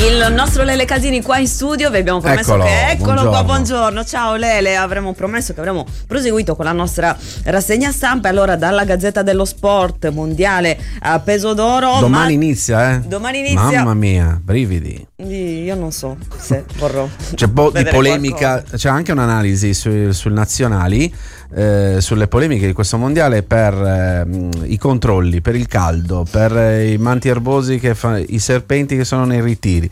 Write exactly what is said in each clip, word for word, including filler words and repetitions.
Il nostro Lele Casini qua in studio, vi abbiamo promesso Eccolo, che eccolo buongiorno. qua, buongiorno, ciao Lele, avremmo promesso che avremmo proseguito con la nostra rassegna stampa. Allora, dalla Gazzetta dello Sport, mondiale a peso d'oro. Domani ma... inizia, eh? Domani inizia. Mamma mia, brividi. Io non so se vorrò. C'è un po' di vedere polemica, qualcosa. c'è anche un'analisi sui, sul nazionali, eh, sulle polemiche di questo mondiale per eh, i controlli, per il caldo, per eh, i manti erbosi, che fa, i serpenti che sono nei ritiri.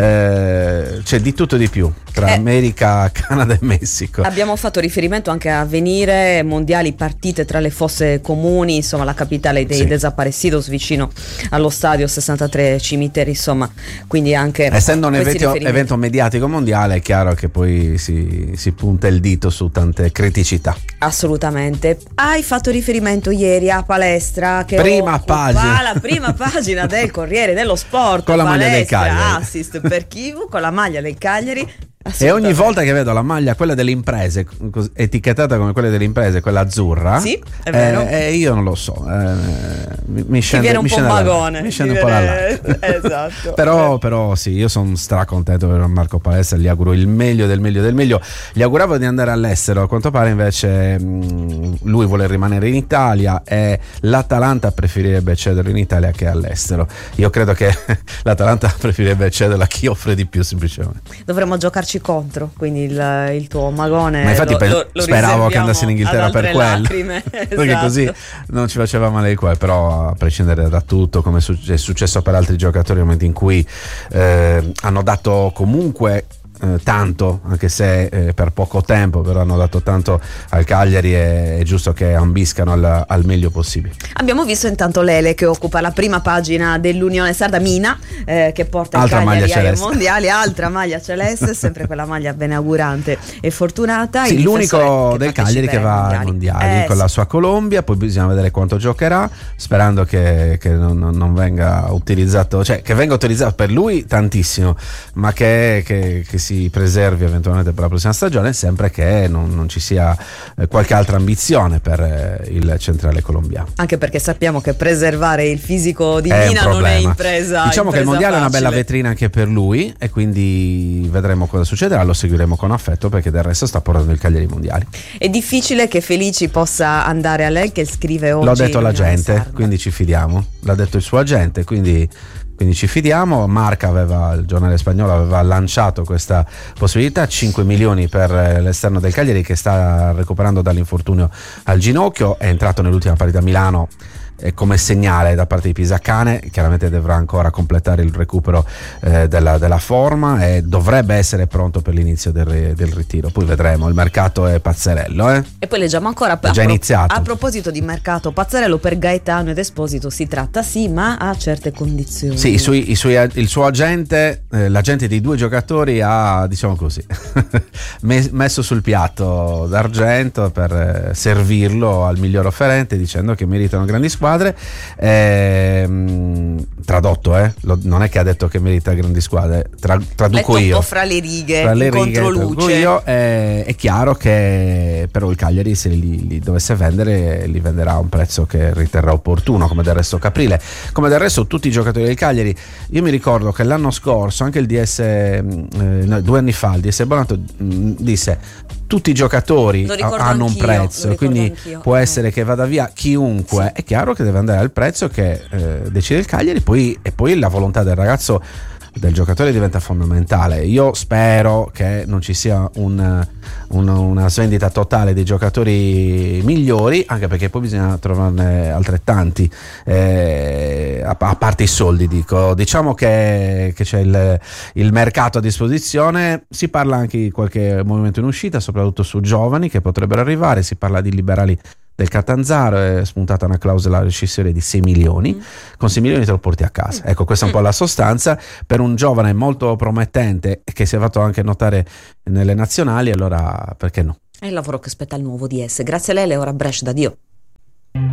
Eh, c'è di tutto e di più tra Eh. America, Canada e Messico. Abbiamo fatto riferimento anche a Avvenire, mondiali, partite tra le fosse comuni, insomma la capitale dei Sì. desaparecidos vicino allo stadio, sessantatré cimiteri, insomma, quindi anche Essendo un questi evento, riferimenti. evento mediatico mondiale, è chiaro che poi si, si punta il dito su tante criticità. Assolutamente. Hai fatto riferimento ieri a Palestra, che Prima occupa pagina. la prima pagina del Corriere dello Sport. Con la maglia del Palestra, Cagliari. assist per Kivu con la maglia del Cagliari. E ogni volta che vedo la maglia, quella delle imprese, cos- etichettata come quella delle imprese, quella azzurra, Sì, è vero. eh, eh, io non lo so, eh, mi, mi Ti scende, viene un mi po' scende la- magone. mi scende ti un po' la viene- lacrima. Esatto. Però, però sì, io sono stracontento per Marco Palestra, gli auguro il meglio del meglio del meglio. Gli auguravo di andare all'estero, a quanto pare invece mh, lui vuole rimanere in Italia e l'Atalanta preferirebbe cederlo in Italia che all'estero. Io credo che l'Atalanta preferirebbe cederlo a chi offre di più, semplicemente. Dovremmo giocarci contro, quindi il, il tuo magone. Ma infatti lo- pe- lo- lo speravo che riserviamo andasse in Inghilterra ad per altre quello, lacrime. perché Esatto. così non ci faceva male il cuore. Però a prescindere da tutto, come è successo per altri giocatori nel momento in cui eh, hanno dato comunque eh, tanto, anche se eh, per poco tempo, però hanno dato tanto al Cagliari, è, è giusto che ambiscano al, al meglio possibile. Abbiamo visto intanto Lele che occupa la prima pagina dell'Unione Sarda, Mina, eh, che porta Altra il Cagliari maglia ai celeste. mondiali, altra maglia celeste, sempre quella maglia beneaugurante e fortunata. Sì, il l'unico difensore del Cagliari che va ai mondiali Eh, con sì. la sua Colombia, poi bisogna vedere quanto giocherà, sperando che, che non, non venga utilizzato, cioè che venga utilizzato per lui tantissimo, ma che, che, che si preservi eventualmente per la prossima stagione, sempre che non, non ci sia eh, qualche altra ambizione per eh, il centrale colombiano. Anche perché sappiamo che preservare il fisico di È un Mina non è problema. impresa. Diciamo che il impresa mondiale è una bella facile. vetrina anche per lui, e quindi vedremo cosa succederà, lo seguiremo con affetto, perché del resto sta portando il Cagliari ai mondiali. È difficile che Felici possa andare a lei, che scrive oggi. L'ha detto l'Unione l'agente, Sarda. quindi ci fidiamo. L'ha detto il suo agente, quindi, quindi ci fidiamo. Marca aveva, il giornale spagnolo aveva lanciato questa possibilità, cinque milioni per l'esterno del Cagliari che sta recuperando dall'infortunio al ginocchio, è entrato nell'ultima partita a Milano eh, come segnale da parte di Pisacane. Chiaramente dovrà ancora completare il recupero eh, della, della forma e dovrebbe essere pronto per l'inizio del, del ritiro. Poi vedremo, il mercato è pazzerello, eh? E poi leggiamo ancora È già a, pro- iniziato. a proposito di mercato pazzerello per Gaetano ed Esposito si tratta sì, ma a certe condizioni. Sì, i suoi- i suoi- il suo agente, eh, l'agente dei due giocatori ha, diciamo così, me- messo sul piatto d'argento per eh, servirlo al miglior offerente, dicendo che meritano grandi squadre. Ehm, tradotto, eh? Lo- non è che ha detto che merita grandi squadre, tra- traduco Letto un io. po' fra le righe, Tra le in righe, traduco controluce. io, eh, è chiaro che però il Cagliari, se li, li dovesse vendere, li venderà a un prezzo che riterrà opportuno, come del resto Caprile, come del resto tutti i giocatori del Cagliari. Io mi ricordo che l'anno scorso anche il D S, eh, no, due anni fa il D S Bonato mh, disse tutti i giocatori Lo ricordo hanno un anch'io, lo prezzo, ricordo quindi anch'io. può Eh. essere che vada via chiunque. È chiaro che deve andare al prezzo che eh, decide il Cagliari, poi, e poi la volontà del ragazzo, del giocatore, diventa fondamentale. Io spero che non ci sia un, un, una svendita totale dei giocatori migliori, anche perché poi bisogna trovarne altrettanti, eh, a, a parte i soldi, dico. Diciamo che, che c'è il, il mercato a disposizione, si parla anche di qualche movimento in uscita, soprattutto su giovani che potrebbero arrivare, si parla di liberali del Catanzaro, è spuntata una clausola rescissoria di sei milioni, Mm. con sei milioni te lo porti a casa. Ecco, questa è un po' la sostanza per un giovane molto promettente che si è fatto anche notare nelle nazionali, allora perché no? È il lavoro che spetta al nuovo D S. Grazie a lei, Leora Brescia da Dio.